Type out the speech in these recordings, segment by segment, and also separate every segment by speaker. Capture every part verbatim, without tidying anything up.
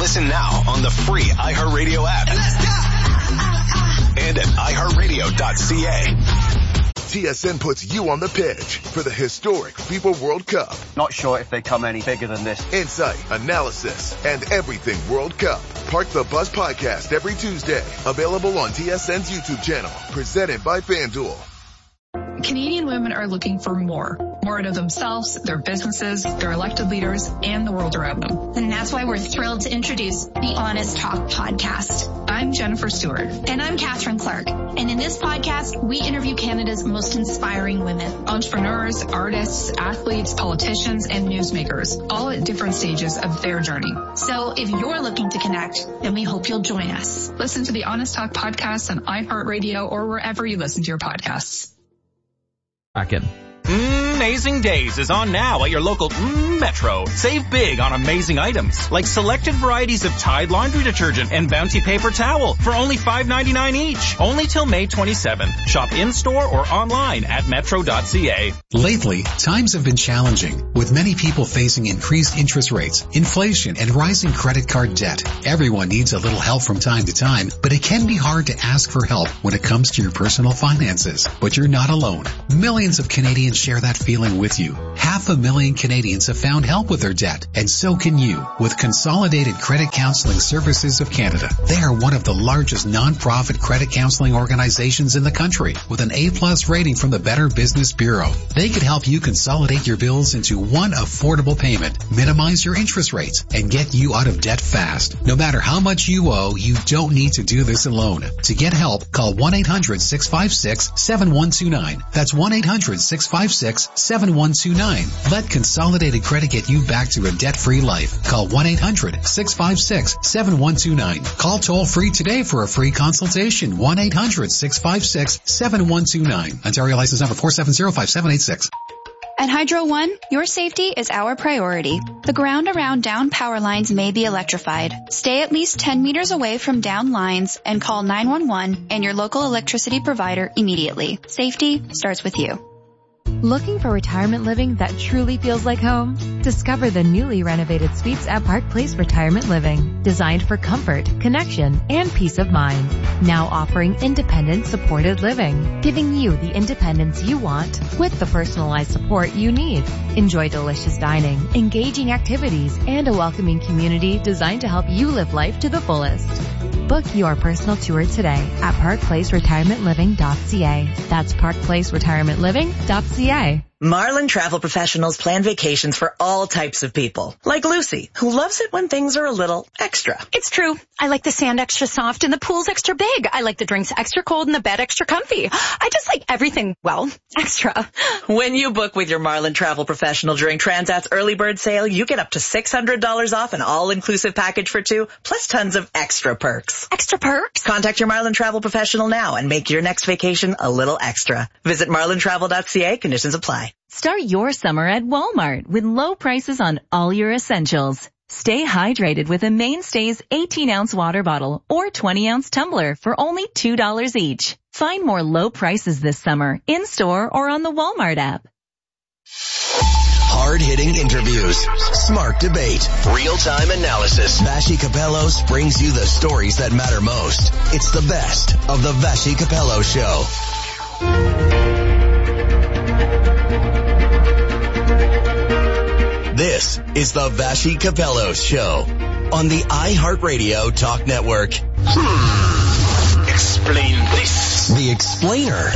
Speaker 1: Listen now on the free iHeartRadio app. Let's go! And at i heart radio dot c a.
Speaker 2: T S N puts you on the pitch for the historic FIFA World Cup.
Speaker 3: Not sure if they come any bigger than this.
Speaker 2: Insight, analysis, and everything World Cup. Park the Bus podcast every Tuesday. Available on T S N's YouTube channel. Presented by FanDuel.
Speaker 4: Canadian women are looking for more. More out of themselves, their businesses, their elected leaders, and the world around them.
Speaker 5: And that's why we're thrilled to introduce the Honest Talk podcast.
Speaker 4: I'm Jennifer Stewart.
Speaker 5: And I'm Catherine Clark. And in this podcast, we interview Canada's most inspiring women.
Speaker 4: Entrepreneurs, artists, athletes, politicians, and newsmakers, all at different stages of their journey.
Speaker 5: So if you're looking to connect, then we hope you'll join us.
Speaker 4: Listen to the Honest Talk podcast on iHeartRadio or wherever you listen to your podcasts.
Speaker 6: Amazing Days is on now at your local mm, Metro. Save big on amazing items like selected varieties of Tide laundry detergent and Bounty paper towel for only five ninety-nine each. Only till May twenty-seventh. Shop in-store or online at metro dot c a.
Speaker 7: Lately, times have been challenging, with many people facing increased interest rates, inflation, and rising credit card debt. Everyone needs a little help from time to time, but it can be hard to ask for help when it comes to your personal finances. But you're not alone. Millions of Canadians share that feeling with you. Half a million Canadians have found help with their debt, and so can you with Consolidated Credit Counseling Services of Canada. They are one of the largest non-profit credit counseling organizations in the country with an A-plus rating from the Better Business Bureau. They could help you consolidate your bills into one affordable payment, minimize your interest rates, and get you out of debt fast. No matter how much you owe, you don't need to do this alone. To get help, call one eight hundred six five six seven one two nine. That's one eight hundred six five six seven one two nine. Let Consolidated Credit get you back to a debt-free life. Call one eight hundred six five six seven one two nine. Call toll-free today for a free consultation. one eight hundred six five six seven one two nine. Ontario license number four seven zero five seven eight six.
Speaker 8: At Hydro One, your safety is our priority. The ground around down power lines may be electrified. Stay at least ten meters away from down lines and call nine one one and your local electricity provider immediately. Safety starts with you.
Speaker 9: Looking for retirement living that truly feels like home? Discover the newly renovated suites at Park Place Retirement Living, designed for comfort, connection, and peace of mind. Now offering independent supported living, giving you the independence you want with the personalized support you need. Enjoy delicious dining, engaging activities, and a welcoming community designed to help you live life to the fullest. Book your personal tour today at park place retirement living dot c a. That's park place retirement living dot c a.
Speaker 10: Marlin Travel Professionals plan vacations for all types of people. Like Lucy, who loves it when things are a little extra.
Speaker 11: It's true. I like the sand extra soft and the pool's extra big. I like the drinks extra cold and the bed extra comfy. I just like everything, well, extra.
Speaker 10: When you book with your Marlin Travel Professional during Transat's early bird sale, you get up to six hundred dollars off an all-inclusive package for two, plus tons of extra perks.
Speaker 11: Extra perks?
Speaker 10: Contact your Marlin Travel Professional now and make your next vacation a little extra. Visit marlin travel dot c a. Conditions apply.
Speaker 12: Start your summer at Walmart with low prices on all your essentials. Stay hydrated with a Mainstays eighteen ounce water bottle or twenty ounce tumbler for only two dollars each. Find more low prices this summer in-store or on the Walmart app.
Speaker 1: Hard-hitting interviews, smart debate, real-time analysis. Vassy Kapelos brings you the stories that matter most. It's the best of the Vassy Kapelos Show. This is the Vassy Kapelos Show on the iHeartRadio Talk Network. Hmm. Explain this. The Explainer.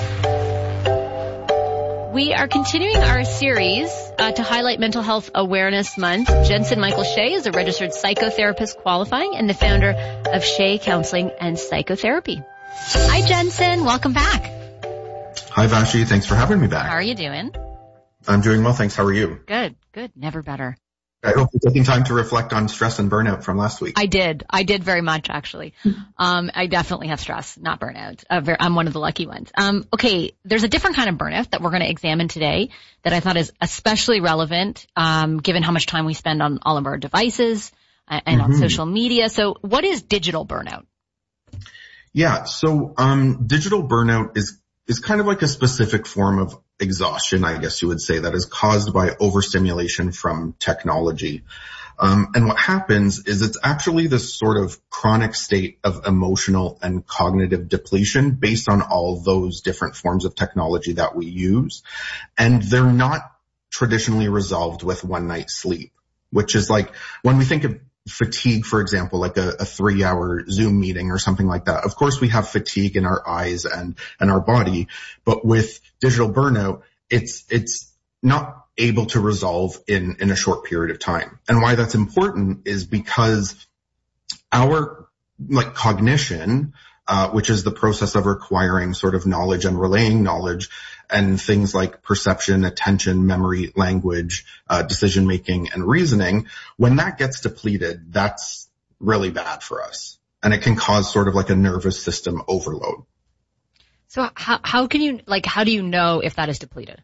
Speaker 13: We are continuing our series uh, to highlight Mental Health Awareness Month. Jensen Michael Shea is a registered psychotherapist qualifying and the founder of Shea Counseling and Psychotherapy. Hi, Jensen. Welcome back.
Speaker 14: Hi, Vassy. Thanks for having me back.
Speaker 13: How are you doing?
Speaker 14: I'm doing well, thanks. How are you?
Speaker 13: Good, good. Never better.
Speaker 14: I hope you're taking time to reflect on stress and burnout from last week.
Speaker 13: I did. I did very much, actually. Um, I definitely have stress, not burnout. Uh, very, I'm one of the lucky ones. Um, okay, there's a different kind of burnout that we're going to examine today that I thought is especially relevant, um, given how much time we spend on all of our devices and mm-hmm. on social media. So what is digital burnout?
Speaker 14: Yeah, so um, digital burnout is is kind of like a specific form of exhaustion, I guess you would say, that is caused by overstimulation from technology. Um, and what happens is it's actually this sort of chronic state of emotional and cognitive depletion based on all those different forms of technology that we use. And they're not traditionally resolved with one night sleep, which is like when we think of fatigue, for example, like a, a three hour Zoom meeting or something like that. Of course, we have fatigue in our eyes and, and our body, but with digital burnout, it's, it's not able to resolve in, in a short period of time. And why that's important is because our, like, cognition, uh, which is the process of acquiring sort of knowledge and relaying knowledge, and things like perception, attention, memory, language, uh, decision making, and reasoning, when that gets depleted, that's really bad for us. And it can cause sort of like a nervous system overload.
Speaker 13: So how, how can you, like, how do you know if that is depleted?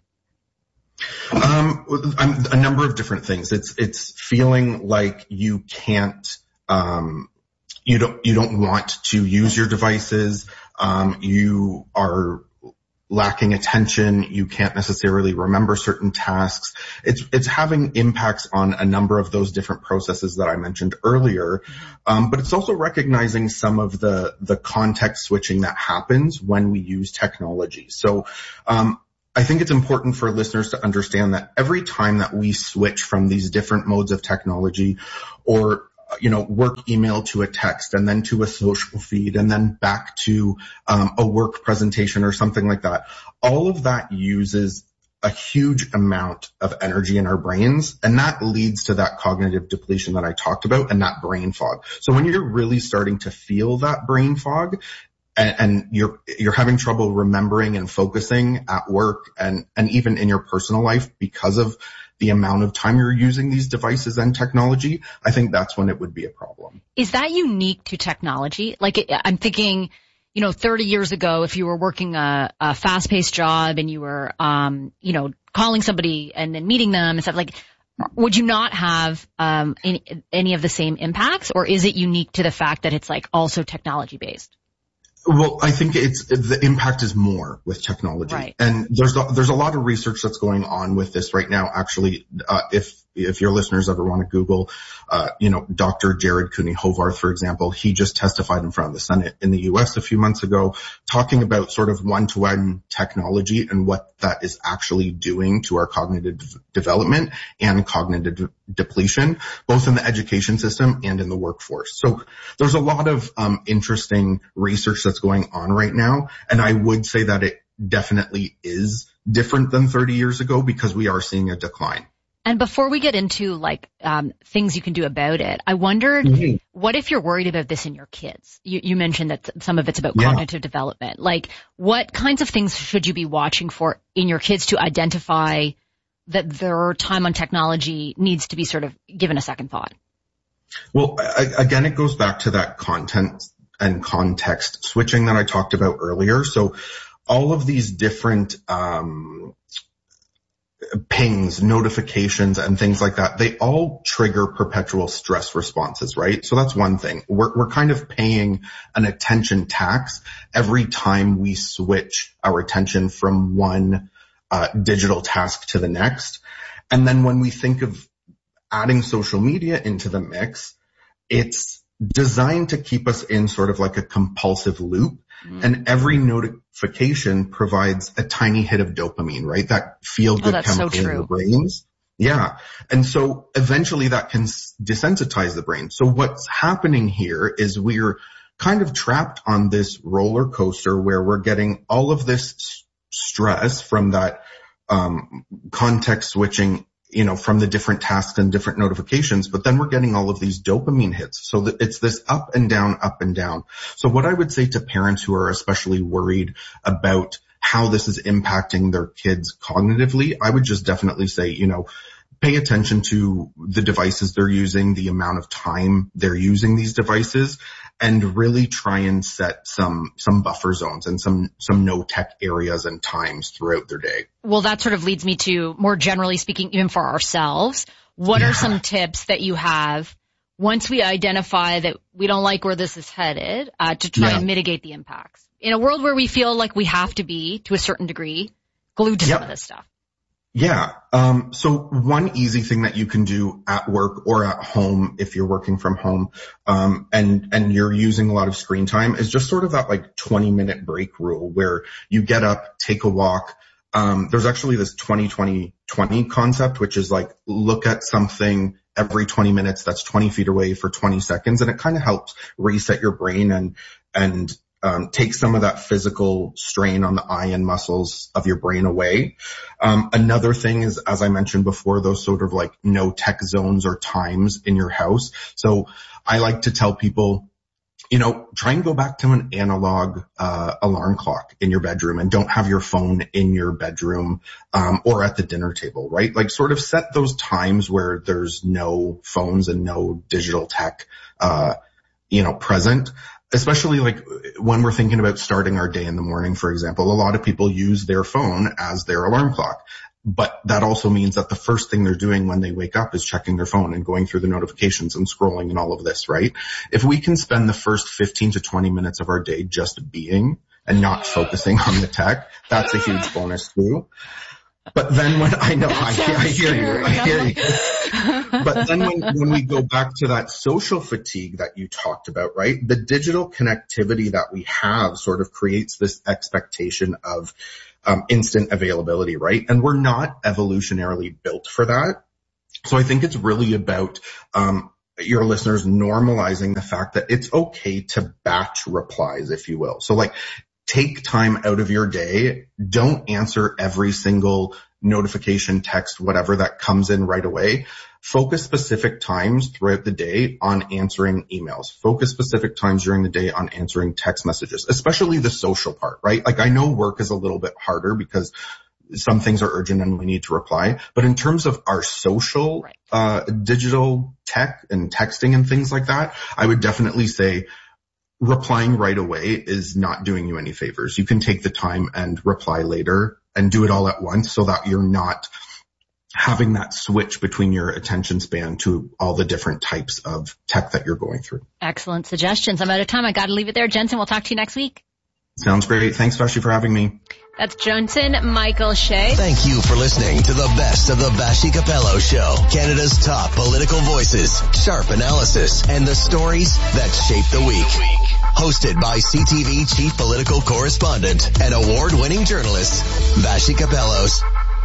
Speaker 14: Um, a number of different things. It's, it's feeling like you can't, um, you don't, you don't want to use your devices. Um, you are lacking attention. You can't necessarily remember certain tasks. It's, it's having impacts on a number of those different processes that I mentioned earlier. Um, but it's also recognizing some of the, the context switching that happens when we use technology. So, um, I think it's important for listeners to understand that every time that we switch from these different modes of technology, or, you know, work email to a text and then to a social feed and then back to um, a work presentation or something like that, all of that uses a huge amount of energy in our brains, and that leads to that cognitive depletion that I talked about and that brain fog. So when you're really starting to feel that brain fog, And, and you're, you're having trouble remembering and focusing at work and, and even in your personal life because of the amount of time you're using these devices and technology, I think that's when it would be a problem.
Speaker 13: Is that unique to technology? Like, I'm thinking, you know, thirty years ago, if you were working a, a fast-paced job and you were, um, you know, calling somebody and then meeting them and stuff, like, would you not have um any, any of the same impacts, or is it unique to the fact that it's like also technology-based?
Speaker 14: Well, I think it's, the impact is more with technology.
Speaker 13: Right.
Speaker 14: And there's, there's a lot of research that's going on with this right now. Actually, uh, if, if your listeners ever want to Google, uh, you know, Doctor Jared Cooney-Hovarth, for example, he just testified in front of the Senate in the U S a few months ago, talking about sort of one-to-one technology and what that is actually doing to our cognitive development and cognitive de- depletion, both in the education system and in the workforce. So there's a lot of um, interesting research that's going on right now, and I would say that it definitely is different than thirty years ago because we are seeing a decline.
Speaker 13: And before we get into like um things you can do about it, I wondered, mm-hmm. what if you're worried about this in your kids? You, you mentioned that some of it's about yeah. cognitive development. Like, what kinds of things should you be watching for in your kids to identify that their time on technology needs to be sort of given a second thought?
Speaker 14: Well, I, again, it goes back to that content and context switching that I talked about earlier. So all of these different um pings, notifications, and things like that, they all trigger perpetual stress responses, right? So that's one thing. We're, we're kind of paying an attention tax every time we switch our attention from one uh, digital task to the next. And then when we think of adding social media into the mix, it's designed to keep us in sort of like a compulsive loop. Mm. And every notification provides a tiny hit of dopamine, right? That feel-good
Speaker 13: oh,
Speaker 14: chemical
Speaker 13: so
Speaker 14: in the brains. Yeah. And so eventually that can desensitize the brain. So what's happening here is we're kind of trapped on this roller coaster where we're getting all of this stress from that um context switching, you know, from the different tasks and different notifications, but then we're getting all of these dopamine hits. So that it's this up and down, up and down. So what I would say to parents who are especially worried about how this is impacting their kids cognitively, I would just definitely say, you know, pay attention to the devices they're using, the amount of time they're using these devices, and really try and set some, some buffer zones and some, some no tech areas and times throughout their day.
Speaker 13: Well, that sort of leads me to, more generally speaking, even for ourselves, what yeah. are some tips that you have once we identify that we don't like where this is headed, uh, to try yeah. and mitigate the impacts? In a world where we feel like we have to be, to a certain degree, glued to yep. some of this stuff.
Speaker 14: Yeah. Um, so one easy thing that you can do at work or at home, if you're working from home, um, and, and you're using a lot of screen time, is just sort of that like twenty minute break rule where you get up, take a walk. Um, there's actually this twenty twenty twenty concept, which is like look at something every twenty minutes that's twenty feet away for twenty seconds. And it kind of helps reset your brain and, and, um, take some of that physical strain on the eye and muscles of your brain away. Um, another thing is, as I mentioned before, those sort of like no tech zones or times in your house. So I like to tell people, you know, try and go back to an analog uh alarm clock in your bedroom and don't have your phone in your bedroom um or at the dinner table, right? Like sort of set those times where there's no phones and no digital tech uh you know present. Especially like when we're thinking about starting our day in the morning, for example, a lot of people use their phone as their alarm clock. But that also means that the first thing they're doing when they wake up is checking their phone and going through the notifications and scrolling and all of this, right? If we can spend the first fifteen to twenty minutes of our day just being and not focusing on the tech, that's a huge bonus too. But then when I know, I, I hear you, I hear you. But then when, when we go back to that social fatigue that you talked about, right? The digital connectivity that we have sort of creates this expectation of um, instant availability, right? And we're not evolutionarily built for that. So I think it's really about um your listeners normalizing the fact that it's okay to batch replies, if you will. So like, take time out of your day. Don't answer every single notification, text, whatever that comes in right away. Focus specific times throughout the day on answering emails. Focus specific times during the day on answering text messages, especially the social part, right? Like I know work is a little bit harder because some things are urgent and we need to reply. But in terms of our social, uh, digital tech and texting and things like that, I would definitely say replying right away is not doing you any favors. You can take the time and reply later and do it all at once so that you're not having that switch between your attention span to all the different types of tech that you're going through.
Speaker 13: Excellent suggestions. I'm out of time. I got to leave it there. Jensen, we'll talk to you next week.
Speaker 14: Sounds great. Thanks, Vashi, for having me.
Speaker 13: That's Jensen Michael Shea.
Speaker 1: Thank you for listening to the best of the Vashi Capello Show. Canada's top political voices, sharp analysis, and the stories that shape the week. Hosted by C T V chief political correspondent and award-winning journalist, Vashi Capellos.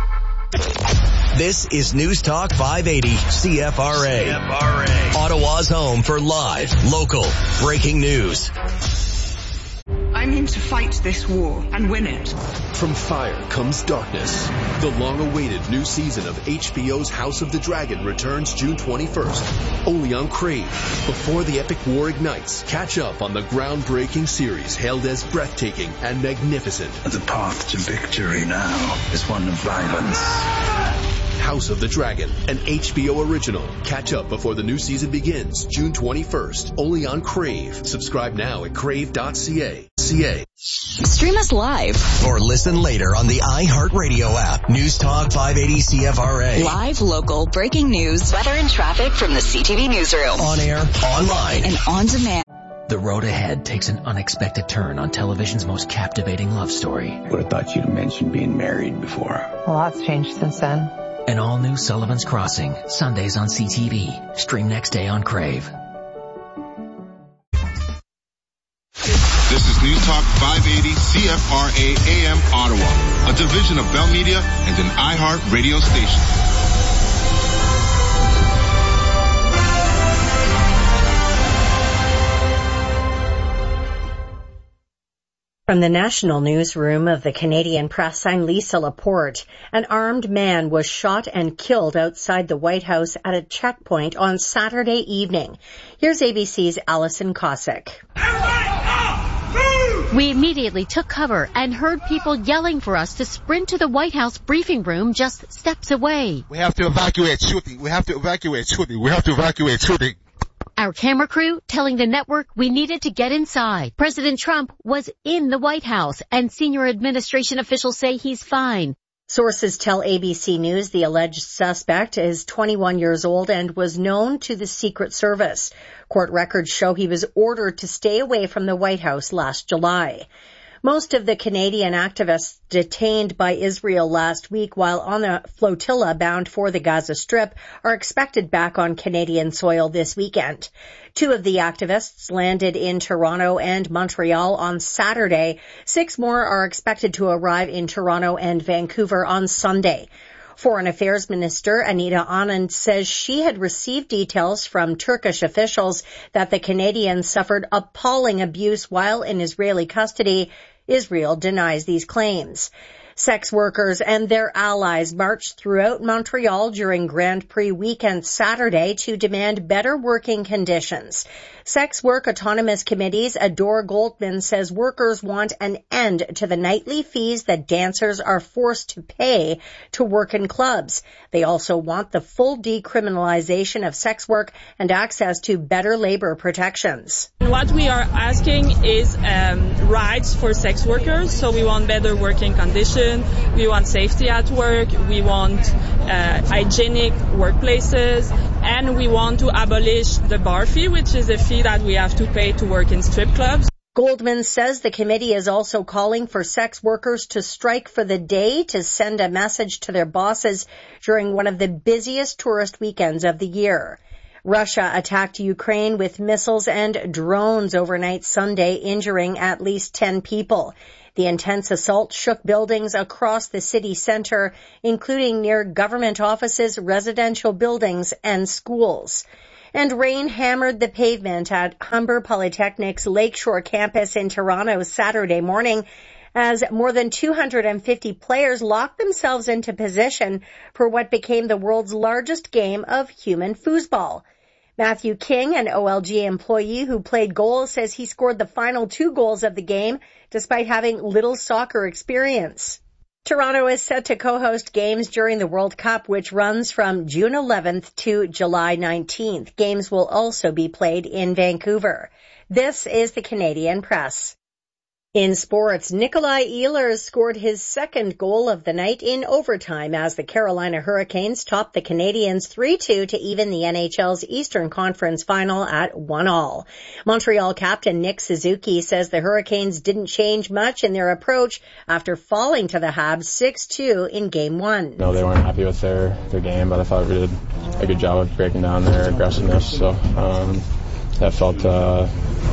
Speaker 1: This is News Talk five eighty C F R A. C F R A. Ottawa's home for live, local, breaking news.
Speaker 15: I'm in to fight this war and win it.
Speaker 16: From fire comes darkness. The long-awaited new season of H B O's House of the Dragon returns June twenty-first, only on Crave. Before the epic war ignites, catch up on the groundbreaking series hailed as breathtaking and magnificent.
Speaker 17: The path to victory now is one of violence.
Speaker 16: House of the Dragon, an H B O original. Catch up before the new season begins, June twenty-first, only on Crave. Subscribe now at crave dot c a. C A.
Speaker 18: Stream us live.
Speaker 1: Or listen later on the iHeartRadio app. News Talk five eighty C F R A.
Speaker 18: Live, local, breaking news, weather and traffic from the C T V newsroom.
Speaker 1: On air, online,
Speaker 18: and on demand.
Speaker 19: The road ahead takes an unexpected turn on television's most captivating love story.
Speaker 17: Would have thought you'd mentioned being married before.
Speaker 20: A lot's changed since then.
Speaker 19: An all-new Sullivan's Crossing, Sundays on C T V. Stream next day on Crave.
Speaker 21: This is News Talk five eighty C F R A A M Ottawa, a division of Bell Media and an iHeart radio station.
Speaker 22: From the national newsroom of the Canadian Press, I'm Lisa Laporte. An armed man was shot and killed outside the White House at a checkpoint on Saturday evening. Here's A B C's Alison Cossack.
Speaker 23: We immediately took cover and heard people yelling for us to sprint to the White House briefing room just steps away.
Speaker 24: We have to evacuate shooting. We have to evacuate shooting. We have to evacuate shooting.
Speaker 23: Our camera crew telling the network we needed to get inside. President Trump was in the White House and senior administration officials say he's fine.
Speaker 22: Sources tell A B C News the alleged suspect is twenty-one years old and was known to the Secret Service. Court records show he was ordered to stay away from the White House last July. Most of the Canadian activists detained by Israel last week while on a flotilla bound for the Gaza Strip are expected back on Canadian soil this weekend. Two of the activists landed in Toronto and Montreal on Saturday. Six more are expected to arrive in Toronto and Vancouver on Sunday. Foreign Affairs Minister Anita Anand says she had received details from Turkish officials that the Canadians suffered appalling abuse while in Israeli custody. Israel denies these claims. Sex workers and their allies marched throughout Montreal during Grand Prix weekend Saturday to demand better working conditions. Sex Work Autonomous Committee's Adore Goldman says workers want an end to the nightly fees that dancers are forced to pay to work in clubs. They also want the full decriminalization of sex work and access to better labor protections.
Speaker 2: What we are asking is um, rights for sex workers, so we want better working conditions, we want safety at work, we want uh, hygienic workplaces, and we want to abolish the bar fee, which is a fee that we have to pay to work in strip clubs.
Speaker 22: Goldman says the committee is also calling for sex workers to strike for the day to send a message to their bosses during one of the busiest tourist weekends of the year. Russia attacked Ukraine with missiles and drones overnight Sunday, injuring at least ten people. The intense assault shook buildings across the city center, including near government offices, residential buildings, and schools. And rain hammered the pavement at Humber Polytechnic's Lakeshore campus in Toronto Saturday morning as more than two hundred fifty players locked themselves into position for what became the world's largest game of human foosball. Matthew King, an O L G employee who played goal, says he scored the final two goals of the game despite having little soccer experience. Toronto is set to co-host games during the World Cup, which runs from June eleventh to July nineteenth. Games will also be played in Vancouver. This is the Canadian Press. In sports, Nikolai Ehlers scored his second goal of the night in overtime as the Carolina Hurricanes topped the Canadiens three two to even the N H L's Eastern Conference final at one all. Montreal captain Nick Suzuki says the Hurricanes didn't change much in their approach after falling to the Habs six two in game one.
Speaker 3: No, they weren't happy with their, their game, but I thought we did a good job of breaking down their aggressiveness. So um, that felt uh,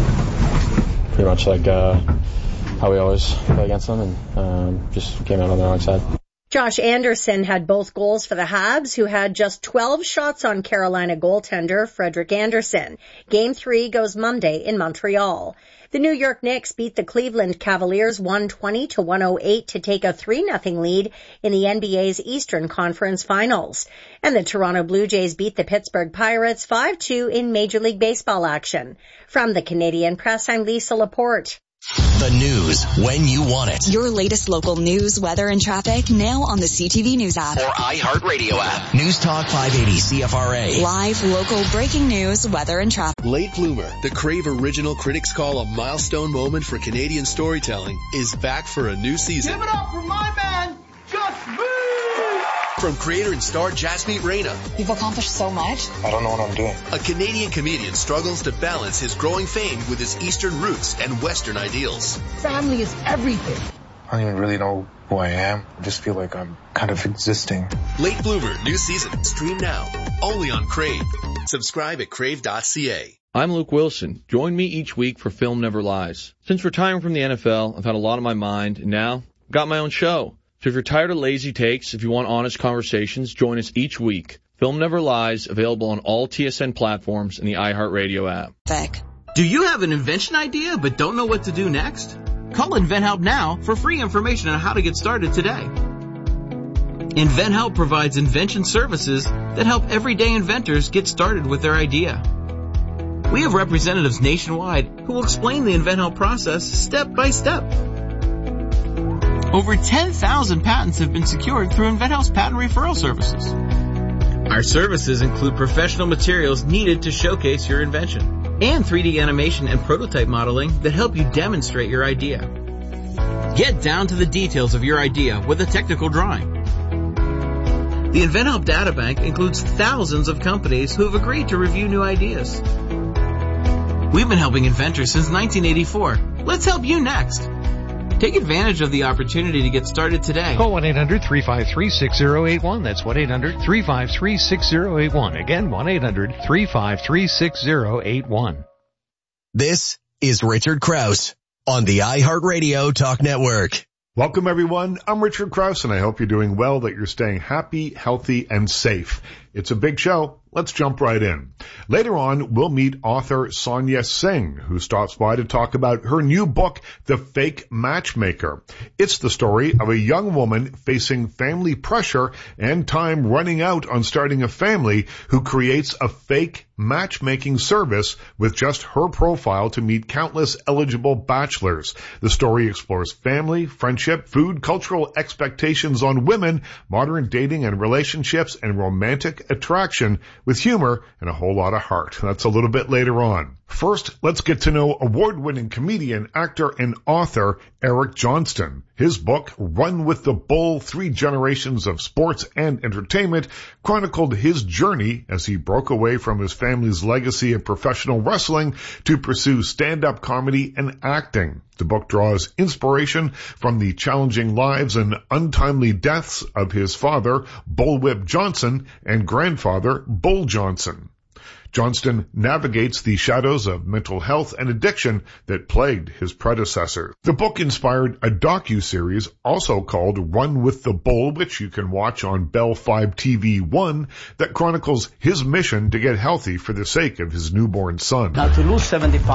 Speaker 3: pretty much like uh, how we always play against them, and um, just came out on the wrong side.
Speaker 22: Josh Anderson had both goals for the Habs, who had just twelve shots on Carolina goaltender Frederik Andersen. Game three goes Monday in Montreal. The New York Knicks beat the Cleveland Cavaliers one twenty to one oh eight to take a three nothing lead in the N B A's Eastern Conference Finals. And the Toronto Blue Jays beat the Pittsburgh Pirates five two in Major League Baseball action. From the Canadian Press, I'm Lisa Laporte.
Speaker 1: The news when you want it.
Speaker 18: Your latest local news, weather, and traffic now on the C T V News app.
Speaker 1: Or iHeartRadio app. News Talk five eighty C F R A.
Speaker 18: Live, local, breaking news, weather, and traffic.
Speaker 16: Late Bloomer, the Crave Original Critics Call a milestone moment for Canadian storytelling, is back for a new season.
Speaker 4: Give it up for my man, Gus Boo!
Speaker 16: From creator and star Jasmeet Reina.
Speaker 5: You've accomplished so much.
Speaker 24: I don't know what I'm doing.
Speaker 16: A Canadian comedian struggles to balance his growing fame with his Eastern roots and Western ideals.
Speaker 5: Family is everything.
Speaker 24: I don't even really know who I am. I just feel like I'm kind of existing.
Speaker 16: Late Bloomer, new season. Stream now. Only on Crave. Subscribe at crave dot c a.
Speaker 25: I'm Luke Wilson. Join me each week for Film Never Lies. Since retiring from the N F L, I've had a lot on my mind, and now I've got my own show. So if you're tired of lazy takes, if you want honest conversations, join us each week. Film Never Lies, available on all T S N platforms and the iHeartRadio app.
Speaker 18: Vic.
Speaker 26: Do you have an invention idea but don't know what to do next? Call InventHelp now for free information on how to get started today. InventHelp provides invention services that help everyday inventors get started with their idea. We have representatives nationwide who will explain the InventHelp process step by step. Over ten thousand patents have been secured through InventHelp's patent referral services. Our services include professional materials needed to showcase your invention and three D animation and prototype modeling that help you demonstrate your idea. Get down to the details of your idea with a technical drawing. The InventHelp Databank includes thousands of companies who have agreed to review new ideas. We've been helping inventors since nineteen eighty-four. Let's help you next. Take advantage of the opportunity to get started today.
Speaker 6: Call one eight hundred three five three six zero eight one. That's one eight hundred three five three six zero eight one. Again, one eight hundred three five three six zero eight one.
Speaker 1: This is Richard Krause on the iHeartRadio Talk Network.
Speaker 7: Welcome, everyone. I'm Richard Krause, and I hope you're doing well, that you're staying happy, healthy, and safe. It's a big show. Let's jump right in. Later on, we'll meet author Sonia Singh, who stops by to talk about her new book, The Fake Matchmaker. It's the story of a young woman facing family pressure and time running out on starting a family who creates a fake matchmaking service with just her profile to meet countless eligible bachelors. The story explores family, friendship, food, cultural expectations on women, modern dating and relationships, and romantic attraction with humor and a whole lot of heart. That's a little bit later on. First, let's get to know award-winning comedian, actor, and author Eric Johnston. His book, Run with the Bull, Three Generations of Sports and Entertainment, chronicled his journey as he broke away from his family's legacy of professional wrestling to pursue stand-up comedy and acting. The book draws inspiration from the challenging lives and untimely deaths of his father, Bullwhip Johnson, and grandfather, Bull Johnson. Johnston navigates the shadows of mental health and addiction that plagued his predecessor. The book inspired a docu-series also called Run with the Bull, which you can watch on Bell five T V one, that chronicles his mission to get healthy for the sake of his newborn son.
Speaker 8: Now to lose seventy pounds